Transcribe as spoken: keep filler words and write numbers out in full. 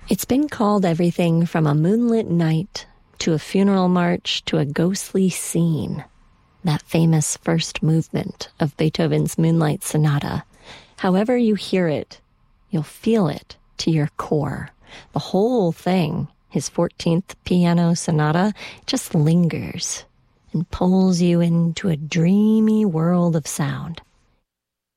It's been called everything from a moonlit night to a funeral march to a ghostly scene. That famous first movement of Beethoven's Moonlight Sonata. However you hear it, you'll feel it to your core. The whole thing, his fourteenth piano sonata, just lingers and pulls you into a dreamy world of sound.